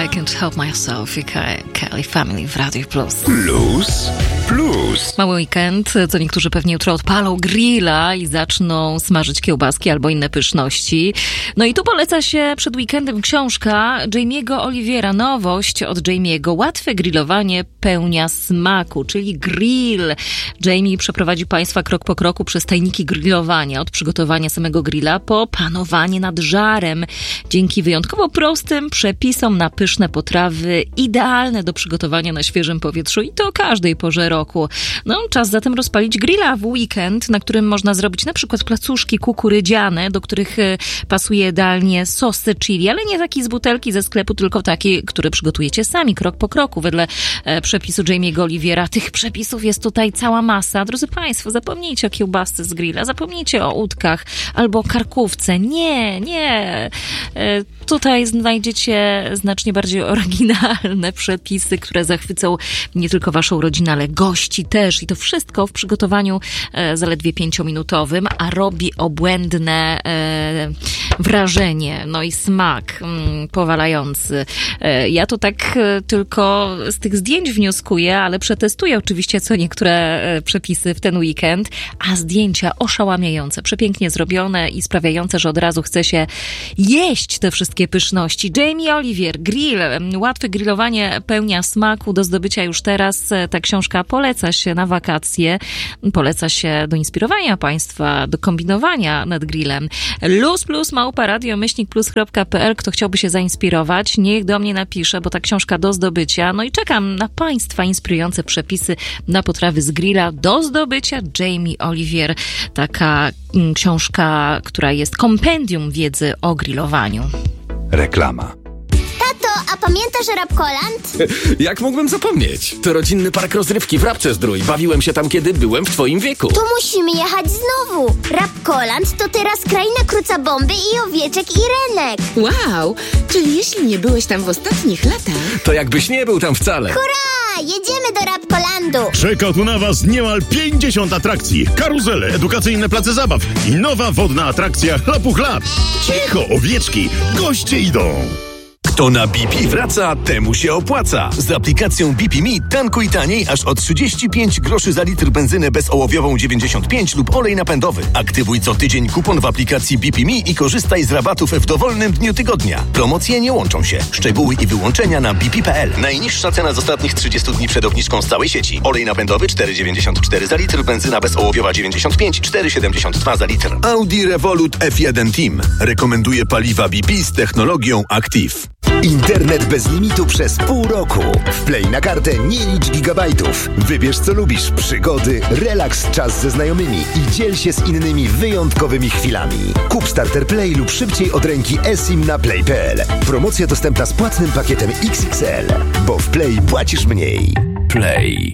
Can't Help Myself i Kelly Family w Radio Plus. Plus. Mały weekend, co niektórzy pewnie jutro odpalą grilla i zaczną smażyć kiełbaski albo inne pyszności. No i tu poleca się przed weekendem książka Jamie'ego Oliviera. Nowość od Jamie'ego. Łatwe grillowanie pełnia smaku, czyli grill. Jamie przeprowadzi Państwa krok po kroku przez tajniki grillowania. Od przygotowania samego grilla po panowanie nad żarem. Dzięki wyjątkowo prostym przepisom na pyszne potrawy, idealne do przygotowania na świeżym powietrzu i to o każdej porze roku. No, czas zatem rozpalić grilla w weekend, na którym można zrobić na przykład placuszki kukurydziane, do których pasuje idealnie sosy chili, ale nie taki z butelki ze sklepu, tylko taki, który przygotujecie sami, krok po kroku, wedle przepisu Jamie'ego Oliviera. Tych przepisów jest tutaj cała masa. Drodzy Państwo, zapomnijcie o kiełbasce z grilla, zapomnijcie o udkach albo o karkówce. Nie. Tutaj znajdziecie znacznie bardziej oryginalne przepisy, które zachwycą nie tylko Waszą rodzinę, ale gości też. I to wszystko w przygotowaniu zaledwie 5-minutowym, a robi obłędne wrażenie. No i smak powalający. Ja to tak tylko z tych zdjęć wnioskuję, ale przetestuję oczywiście co niektóre przepisy w ten weekend, a zdjęcia oszałamiające, przepięknie zrobione i sprawiające, że od razu chce się jeść te wszystkie pyszności. Jamie Olivier, grill. Łatwe grillowanie pełnia smaku do zdobycia już teraz. Ta książka poleca się na wakacje, poleca się do inspirowania Państwa, do kombinowania nad grillem. luz+radio-plus.pl. Kto chciałby się zainspirować, niech do mnie napisze, bo ta książka do zdobycia. No i czekam na Państwa inspirujące przepisy na potrawy z grilla do zdobycia. Jamie Olivier. Taka książka, która jest kompendium wiedzy o grillowaniu. Reklama. Tato, a pamiętasz Rapkoland? Jak mógłbym zapomnieć? To rodzinny park rozrywki w Rabcze-Zdrój. Bawiłem się tam, kiedy byłem w twoim wieku. To musimy jechać znowu. Rapkoland to teraz kraina kruca bomby i owieczek i renek. Wow, czyli jeśli nie byłeś tam w ostatnich latach... To jakbyś nie był tam wcale. Hurra! Jedziemy do Rapkolandu. Czeka tu na Was niemal 50 atrakcji, karuzele, edukacyjne place zabaw i nowa wodna atrakcja Hlapuch Lap. Cicho, owieczki, goście idą. Kto na BP wraca, temu się opłaca. Z aplikacją BP Me tankuj taniej aż o 35 groszy za litr benzynę bezołowiową 95 lub olej napędowy. Aktywuj co tydzień kupon w aplikacji BP Me i korzystaj z rabatów w dowolnym dniu tygodnia. Promocje nie łączą się. Szczegóły i wyłączenia na bp.pl. Najniższa cena z ostatnich 30 dni przed obniżką z całej sieci. Olej napędowy 4,94 za litr, benzyna bezołowiowa 95, 4,72 za litr. Audi Revolut F1 Team rekomenduje paliwa BP z technologią Active. Internet bez limitu przez pół roku. Wplej na kartę, nie licz gigabajtów. Wybierz co lubisz, przygody, relaks, czas ze znajomymi i dziel się z innymi wyjątkowymi chwilami. Kup Starter Play lub szybciej od ręki eSIM na play.pl. Promocja dostępna z płatnym pakietem XXL, bo w Play płacisz mniej. Play.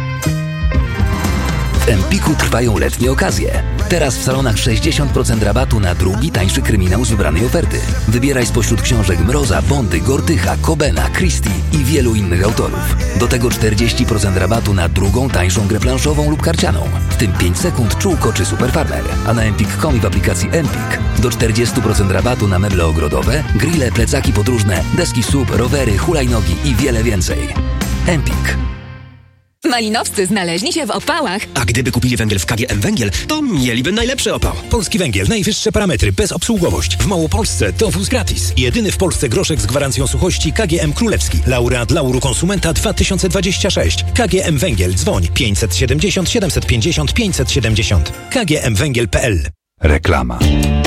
W Empiku trwają letnie okazje. Teraz w salonach 60% rabatu na drugi, tańszy kryminał z wybranej oferty. Wybieraj spośród książek Mroza, Bondy, Gortycha, Cobena, Christie i wielu innych autorów. Do tego 40% rabatu na drugą, tańszą grę planszową lub karcianą. W tym 5 sekund, Czółko czy Super Farmer. A na Empik.com i w aplikacji Empik do 40% rabatu na meble ogrodowe, grille, plecaki podróżne, deski SUP, rowery, hulajnogi i wiele więcej. Empik. Malinowscy znaleźli się w opałach. A gdyby kupili węgiel w KGM Węgiel, to mieliby najlepszy opał. Polski Węgiel, najwyższe parametry, bezobsługowość. W Małopolsce dowóz gratis. Jedyny w Polsce groszek z gwarancją suchości KGM Królewski. Laureat Lauru Konsumenta 2026. KGM Węgiel, dzwoń 570 750 570. kgmwęgiel.pl. Reklama.